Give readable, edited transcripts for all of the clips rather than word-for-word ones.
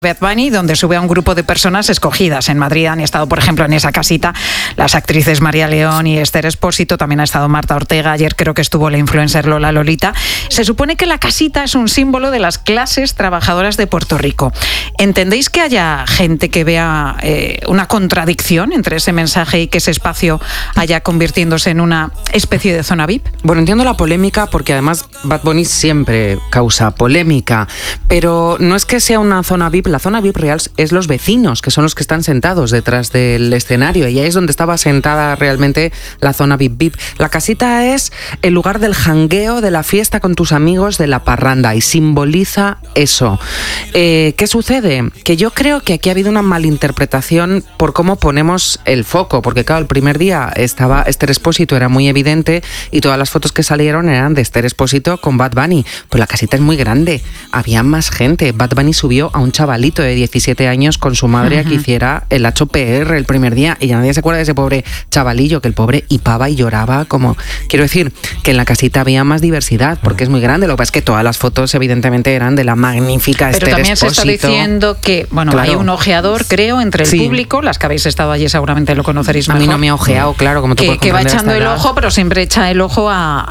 Bad Bunny, donde sube a un grupo de personas escogidas. En Madrid han estado, por ejemplo, en esa casita las actrices María León y Esther Expósito, también ha estado Marta Ortega, ayer creo que estuvo la influencer Lola Lolita. Se supone que la casita es un símbolo de las clases trabajadoras de Puerto Rico. ¿Entendéis que haya gente que vea una contradicción entre ese mensaje y que ese espacio haya convirtiéndose en una especie de zona VIP? Bueno, entiendo la polémica porque además Bad Bunny siempre causa polémica, pero no es que sea una zona VIP. La zona VIP real es los vecinos, que son los que están sentados detrás del escenario, y ahí es donde estaba sentada realmente la zona VIP. La casita es el lugar del jangueo, de la fiesta con tus amigos, de la parranda, y simboliza eso. ¿Qué sucede? Que yo creo que aquí ha habido una malinterpretación por cómo ponemos el foco, porque claro, el primer día estaba Esther Expósito, era muy evidente, y todas las fotos que salieron eran de Esther Expósito con Bad Bunny. Pues la casita es muy grande, había más gente. Bad Bunny subió a un chavalito de 17 años con su madre a que hiciera el HPR el primer día, y ya nadie se acuerda de ese pobre chavalillo, que el pobre hipaba y lloraba como... Quiero decir que en la casita había más diversidad, porque es muy grande. Lo que pasa es que todas las fotos evidentemente eran de la magnífica Esther Expósito. Pero también se está diciendo que, bueno, claro, hay un ojeador, creo, entre el público, las que habéis estado allí seguramente lo conoceréis mejor. A mí no me ha ojeado, claro, como tú puedes que va echando el ojo, pero siempre echa el ojo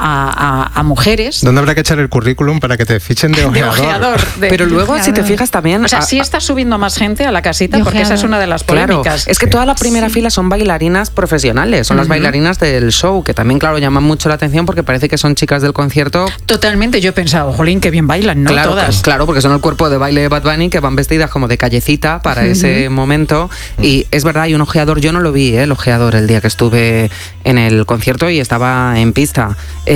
a mujeres. ¿Dónde habrá que echar el currículum para que te fichen de ojeador? Pero luego, si te fijas también... O sea, sí está subiendo más gente a la casita, porque esa es una de las polémicas. Claro, es que toda la primera fila son bailarinas profesionales, son las bailarinas del show, que también, claro, llaman mucho la atención porque parece que son chicas del concierto. Totalmente, yo he pensado, jolín, qué bien bailan, ¿no? Claro, todas. Claro, porque son el cuerpo de baile de Bad Bunny, que van vestidas como de callecita para ese momento, y es verdad, hay un ojeador. Yo no lo vi, el ojeador, el día que estuve en el concierto y estaba en pista,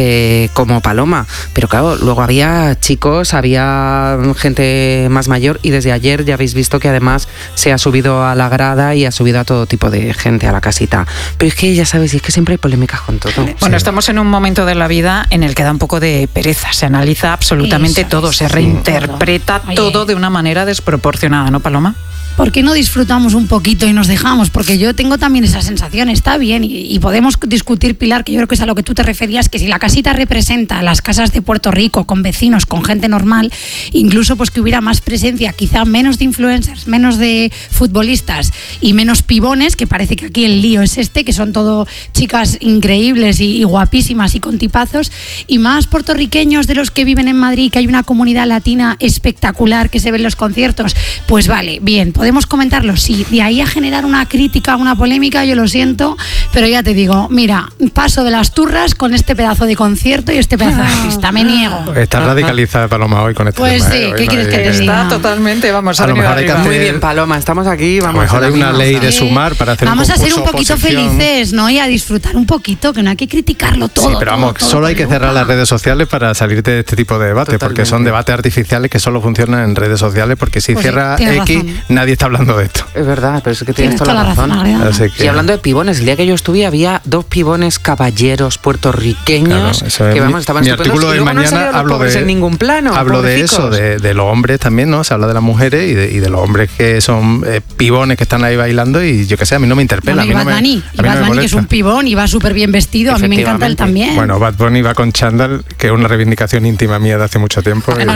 como paloma, pero claro, luego había chicos, había gente más mayor, y desde ayer ya habéis visto que además se ha subido a la grada y ha subido a todo tipo de gente a la casita. Pero es que ya sabes, es que siempre hay polémicas con todo. Bueno, estamos en un momento de la vida en el que da un poco de pereza, se analiza absolutamente todo, se reinterpreta todo de una manera desproporcionada, ¿no, Paloma? ¿Por qué no disfrutamos un poquito y nos dejamos? Porque yo tengo también esa sensación, está bien, y podemos discutir, Pilar, que yo creo que es a lo que tú te referías, que si la casita representa las casas de Puerto Rico, con vecinos, con gente normal, incluso pues que hubiera más presencia, quizá menos de influencers, menos de futbolistas y menos pibones, que parece que aquí el lío es que son todo chicas increíbles y guapísimas y con tipazos, y más puertorriqueños de los que viven en Madrid, que hay una comunidad latina espectacular que se ve en los conciertos, pues vale, bien, podemos comentarlo, sí. De ahí a generar una crítica, una polémica, yo lo siento, pero ya te digo, mira, paso de las turras con este pedazo de concierto y este pedazo de artista, me niego. Está radicalizada Paloma hoy con este pues tema. Pues sí, ¿qué quieres que te diga? Está totalmente, vamos a lo mejor hay que hacer... Muy bien, Paloma, estamos aquí, vamos. A lo mejor hay una ley de sumar para hacer vamos un concurso. Vamos a ser un poquito felices, ¿no? Y a disfrutar un poquito, que no hay que criticarlo todo. Sí, pero vamos, todo, solo hay que cerrar las redes sociales para salir de este tipo de debate, porque son debates artificiales que solo funcionan en redes sociales, porque si pues cierra X, razón. Nadie está hablando de esto. Es verdad, pero es que tienes toda la razón. Y hablando de pibones, el día que yo estuve había 2 pibones caballeros puertorriqueños, claro, que vamos, estaban mi estupendos. Artículo de mañana no hablo de en ningún plano. Hablo de eso, de los hombres también, ¿no? Se habla de las mujeres y de los hombres que son pibones que están ahí bailando, y yo qué sé, a mí no me interpela. Bueno, y Bad Bunny, que es un pibón y va súper bien vestido, a mí me encanta él también. Bueno, Bad Bunny va con chándal, que es una reivindicación íntima mía de hace mucho tiempo. Y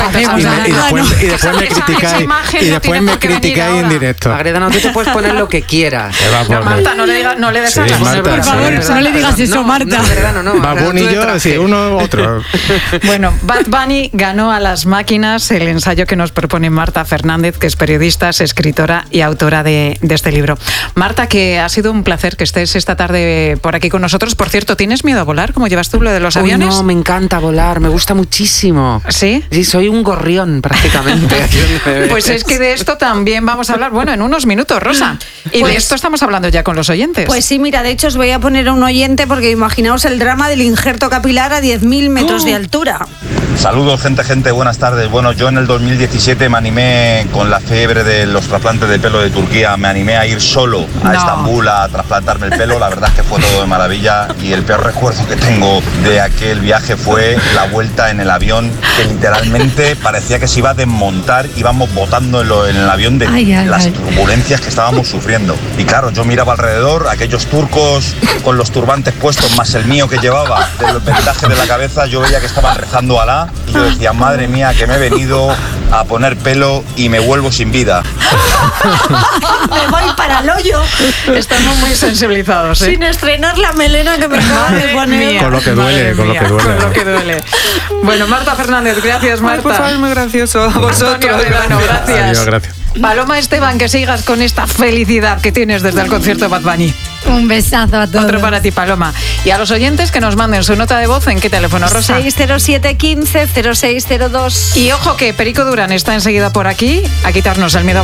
después me criticáis en directo. Agreda, no, tú te puedes poner lo que quieras. Marta, no le des sí, Marta, por favor, no le digas eso, Marta. Bad Bunny y yo, sí, uno u otro. Bueno, Bad Bunny ganó a las máquinas, el ensayo que nos propone Marta Fernández, que es periodista, es escritora y autora de este libro. Marta, que ha sido un placer que estés esta tarde por aquí con nosotros. Por cierto, ¿tienes miedo a volar? ¿Cómo llevas tú lo de los aviones? No, me encanta volar, me gusta muchísimo. ¿Sí? Sí, soy un gorrión prácticamente. Pues es que de esto también vamos a hablar, bueno, en unos minutos, Rosa. Y pues, de esto estamos hablando ya con los oyentes. Pues sí, mira, de hecho os voy a poner a un oyente porque imaginaos el drama del injerto capilar a 10.000 metros de altura. Saludos, gente, buenas tardes. Bueno, yo en el 2017 me animé con la fiebre de los trasplantes de pelo de Turquía, me animé a ir solo a Estambul a trasplantarme el pelo. La verdad es que fue todo de maravilla, y el peor recuerdo que tengo de aquel viaje fue la vuelta en el avión, que literalmente parecía que se iba a desmontar, íbamos botando en el avión de las turbulencias que estábamos sufriendo. Y claro, yo miraba alrededor, aquellos turcos con los turbantes puestos, más el mío que llevaba del vendaje de la cabeza, yo veía que estaban rezando a Alá y yo decía, madre mía, que me he venido a poner pelo y me vuelvo sin vida. Me voy para el hoyo. Estamos muy sensibilizados, ¿eh? Sin estrenar la melena que me acaba de poner. Con lo que duele, con lo que duele. Con lo que duele. Bueno, Marta Fernández, gracias, Marta. Ay, por favor, es muy gracioso. A vosotros. Bueno, gracias. Adiós, gracias. Paloma Esteban, que sigas con esta felicidad que tienes desde el concierto de Bad Bunny. Un besazo a todos. Otro para ti, Paloma. Y a los oyentes que nos manden su nota de voz, ¿en qué teléfono, Rosa? 607 15 0602. Y ojo que Perico Durán está enseguida por aquí a quitarnos el miedo a